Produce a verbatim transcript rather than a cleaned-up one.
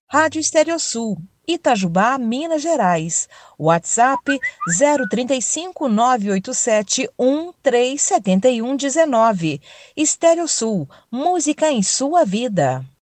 Rádio Estereosul, Itajubá, Minas Gerais. WhatsApp zero trinta e cinco, nove oito sete, um três sete um um nove. Estereosul, música em sua vida.